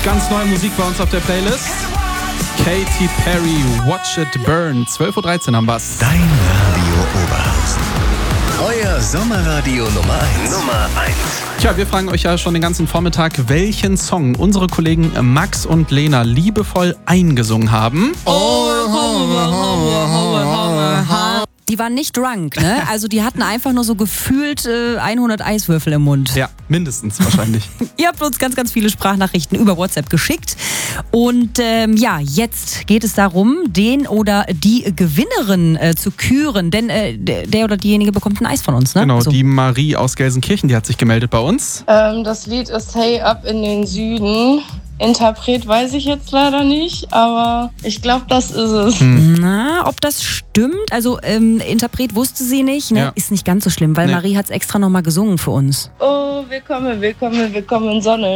Ganz neue Musik bei uns auf der Playlist. Katy Perry, Watch It Burn. 12.13 Uhr haben wir's. Dein Radio Oberhausen. Euer Sommerradio Nummer 1. Tja, wir fragen euch ja schon den ganzen Vormittag, welchen Song unsere Kollegen Max und Lena liebevoll eingesungen haben. Die waren nicht drunk, ne? Also die hatten einfach nur so gefühlt 100 Eiswürfel im Mund. Ja, mindestens wahrscheinlich. Ihr habt uns ganz, ganz viele Sprachnachrichten über WhatsApp geschickt. Und jetzt geht es darum, den oder die Gewinnerin zu küren. Denn der oder diejenige bekommt ein Eis von uns, ne? Genau, so. Die Marie aus Gelsenkirchen, die hat sich gemeldet bei uns. Das Lied ist Hey Up in den Süden. Interpret weiß ich jetzt leider nicht, aber ich glaube, das ist es. Na, ob das stimmt? Also Interpret wusste sie nicht, ne? Ja. Ist nicht ganz so schlimm, weil Nee. Marie hat es extra nochmal gesungen für uns. Oh, willkommen, willkommen, willkommen Sonne.